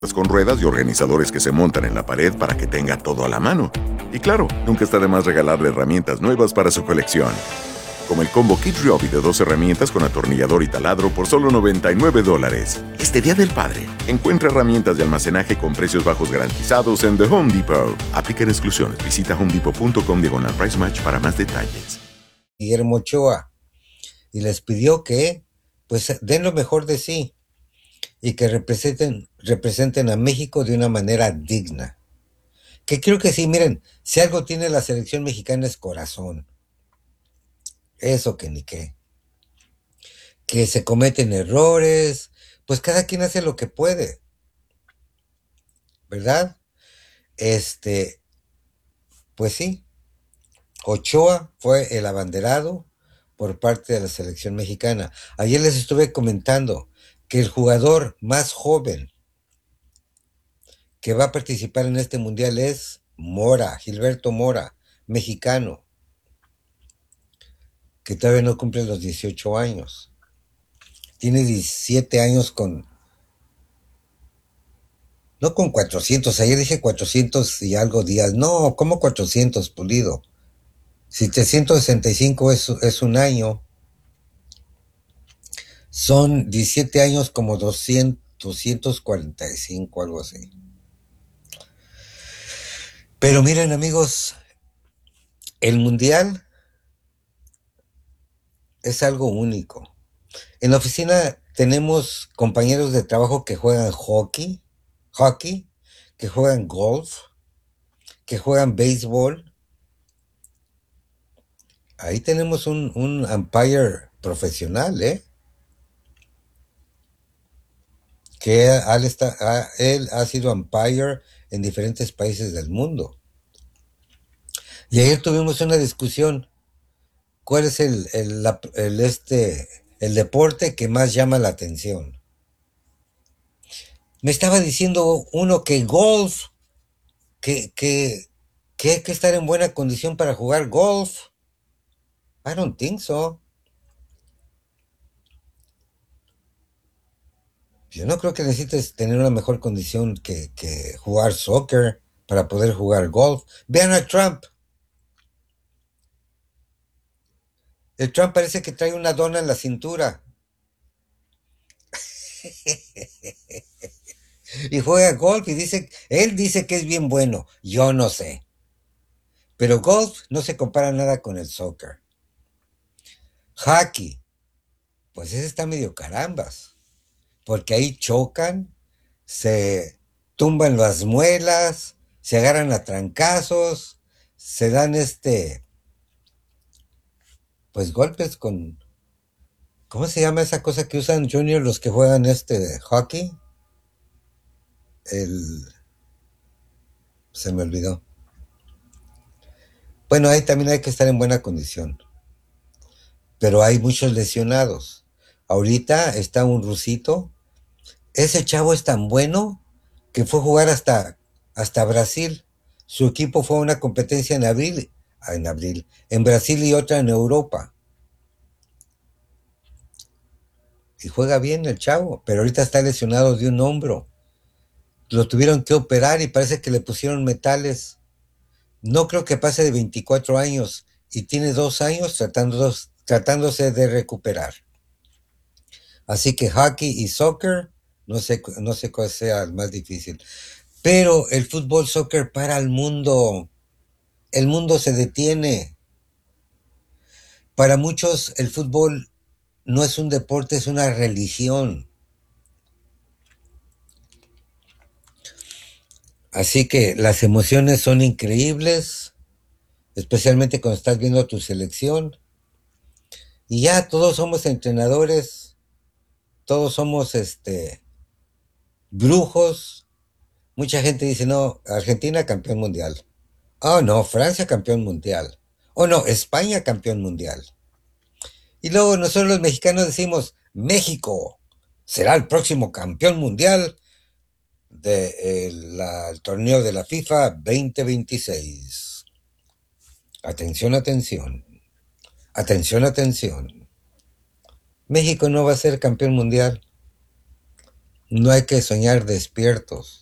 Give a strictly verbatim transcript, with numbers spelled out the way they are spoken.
con ruedas y organizadores que se montan en la pared para que tenga todo a la mano. Y claro, nunca está de más regalarle herramientas nuevas para su colección. Como el combo Kid Ryobi de dos herramientas con atornillador y taladro por solo noventa y nueve dólares. Este Día del Padre, encuentra herramientas de almacenaje con precios bajos garantizados en The Home Depot. Aplican exclusiones. Visita homedepot punto com diagonal price match para más detalles. Guillermo Ochoa y les pidió que pues den lo mejor de sí y que representen, representen a México de una manera digna. Que creo que sí, miren, si algo tiene la selección mexicana es corazón. Eso que ni qué. Que se cometen errores, pues cada quien hace lo que puede, ¿verdad? Este, pues sí, Ochoa fue el abanderado por parte de la selección mexicana. Ayer les estuve comentando que el jugador más joven que va a participar en este mundial es Mora, Gilberto Mora, mexicano, que todavía no cumple los dieciocho años. Tiene diecisiete años con, no con cuatrocientos, ayer dije cuatrocientos y algo días, no, ¿cómo cuatrocientos, Pulido? Si trescientos sesenta y cinco es, es un año, son diecisiete años como doscientos, doscientos cuarenta y cinco, algo así. Pero miren amigos, el mundial es algo único. En la oficina tenemos compañeros de trabajo que juegan hockey, hockey, que juegan golf, que juegan béisbol. Ahí tenemos un, un umpire profesional, ¿eh? Que él, está, él ha sido umpire en diferentes países del mundo. Y ayer tuvimos una discusión. ¿Cuál es el, el, la- el, este, el deporte que más llama la atención? Me estaba diciendo uno que golf, que, que, que hay que estar en buena condición para jugar golf. I don't think so. Yo no creo que necesites tener una mejor condición que, que jugar soccer para poder jugar golf. Vean a Trump. El Trump parece que trae una dona en la cintura y juega golf y dice, él dice que es bien bueno. Yo no sé. Pero golf no se compara nada con el soccer. Hockey, pues ese está medio carambas, porque ahí chocan, se tumban las muelas, se agarran a trancazos, se dan este, pues golpes con, ¿cómo se llama esa cosa que usan Junior los que juegan este hockey? El, se me olvidó. Bueno, ahí también hay que estar en buena condición, pero hay muchos lesionados. Ahorita está un rusito. Ese chavo es tan bueno que fue a jugar hasta, hasta Brasil. Su equipo fue a una competencia en abril, ah, en abril, en Brasil y otra en Europa. Y juega bien el chavo, pero ahorita está lesionado de un hombro. Lo tuvieron que operar y parece que le pusieron metales. No creo que pase de veinticuatro años y tiene dos años tratando, tratándose de recuperar. Así que hockey y soccer, no sé, no sé cuál sea el más difícil. Pero el fútbol soccer para el mundo. El mundo se detiene. Para muchos el fútbol no es un deporte, es una religión. Así que las emociones son increíbles, especialmente cuando estás viendo tu selección. Y ya todos somos entrenadores, todos somos este brujos. Mucha gente dice, no, Argentina campeón mundial. Oh, no, Francia campeón mundial. Oh, no, España campeón mundial. Y luego nosotros los mexicanos decimos, México será el próximo campeón mundial del de torneo de la FIFA veinte veintiséis. Atención, atención. Atención, atención. México no va a ser campeón mundial. No hay que soñar despiertos.